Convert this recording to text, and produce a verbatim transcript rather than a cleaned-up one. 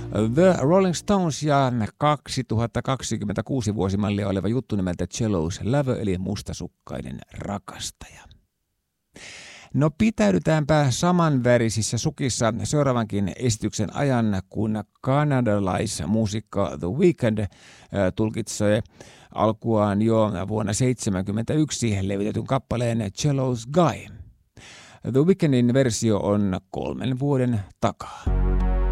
The Rolling Stones ja kaksituhattakaksikymmentäkuusi vuosimallia oleva juttu nimeltä Cello's Lover eli mustasukkainen rakastaja. No pitäydytäänpä samanvärisissä sukissa seuraavankin esityksen ajan, kun kanadalaismuusikko The Weeknd tulkitsee alkuaan jo vuonna tuhatyhdeksänsataaseitsemänkymmentäyksi levitetyn kappaleen Cello's Guy. The Weekndin versio on kolmen vuoden takaa.